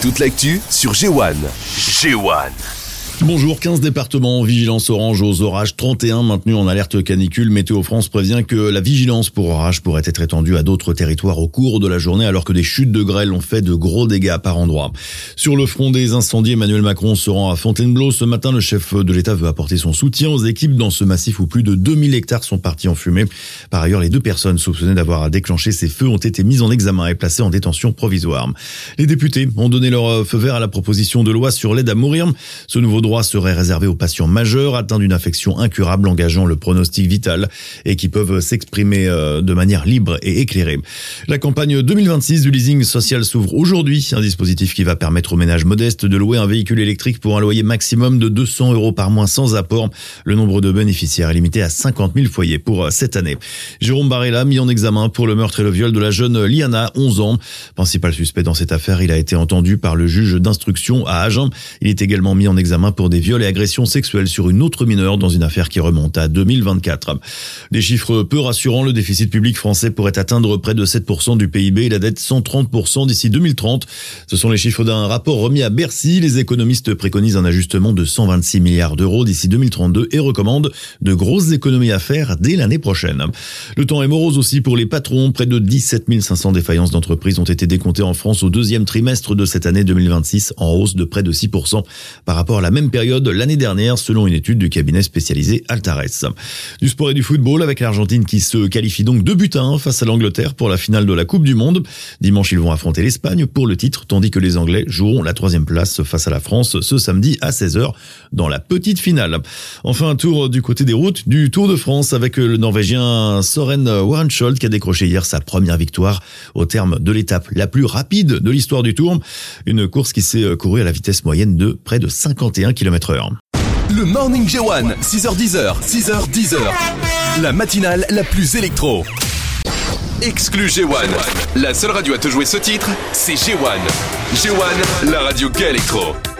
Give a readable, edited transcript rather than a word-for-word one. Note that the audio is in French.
toute l'actu sur G1. G1. Bonjour, 15 départements en vigilance orange aux orages, 31 maintenus en alerte canicule. Météo France prévient que la vigilance pour orage pourrait être étendue à d'autres territoires au cours de la journée alors que des chutes de grêle ont fait de gros dégâts par endroits. Sur le front des incendies, Emmanuel Macron se rend à Fontainebleau. Ce matin, le chef de l'État veut apporter son soutien aux équipes dans ce massif où plus de 2000 hectares sont partis en fumée. Par ailleurs, les 2 personnes soupçonnées d'avoir déclenché ces feux ont été mises en examen et placées en détention provisoire. Les députés ont donné leur feu vert à la proposition de loi sur l'aide à mourir. Ce nouveau droit serait réservé aux patients majeurs atteints d'une affection incurable engageant le pronostic vital et qui peuvent s'exprimer de manière libre et éclairée. La campagne 2026 du leasing social s'ouvre aujourd'hui, un dispositif qui va permettre aux ménages modestes de louer un véhicule électrique pour un loyer maximum de 200 € par mois sans apport. Le nombre de bénéficiaires est limité à 50 000 foyers pour cette année. Jérôme Barella, mis en examen pour le meurtre et le viol de la jeune Liana, 11 ans. Principal suspect dans cette affaire, il a été entendu par le juge d'instruction à Agen. Il est également mis en examen pour des viols et agressions sexuelles sur une autre mineure dans une affaire qui remonte à 2024. Des chiffres peu rassurants, le déficit public français pourrait atteindre près de 7% du PIB et la dette 130% d'ici 2030. Ce sont les chiffres d'un rapport remis à Bercy. Les économistes préconisent un ajustement de 126 milliards d'euros d'ici 2032 et recommandent de grosses économies à faire dès l'année prochaine. Le temps est morose aussi pour les patrons. Près de 17 500 défaillances d'entreprises ont été décomptées en France au deuxième trimestre de cette année 2026, en hausse de près de 6% par rapport à la même période l'année dernière, selon une étude du cabinet spécialisé Altares. Du sport et du football avec l'Argentine qui se qualifie donc 2-1 face à l'Angleterre pour la finale de la Coupe du Monde. Dimanche, ils vont affronter l'Espagne pour le titre, tandis que les Anglais joueront la 3e place face à la France ce samedi à 16h dans la petite finale. Enfin, un tour du côté des routes du Tour de France avec le Norvégien Søren Warensholt qui a décroché hier sa première victoire au terme de l'étape la plus rapide de l'histoire du Tour. Une course qui s'est courue à la vitesse moyenne de près de 51 km/h. Le Morning G1, 6h10, 6h10. La matinale la plus électro. Exclu G1. La seule radio à te jouer ce titre, c'est G1. G1, la radio qu'électro.